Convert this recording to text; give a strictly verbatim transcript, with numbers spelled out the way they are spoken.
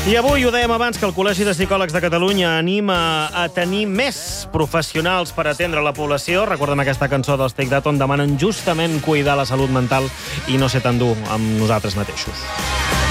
I avui ho dèiem abans que el Col·legi de Psicòlegs de Catalunya anima a tenir més professionals per atendre la població. Recordem aquesta cançó dels Take That on demanen justament cuidar la salut mental i no ser tan dur amb nosaltres mateixos.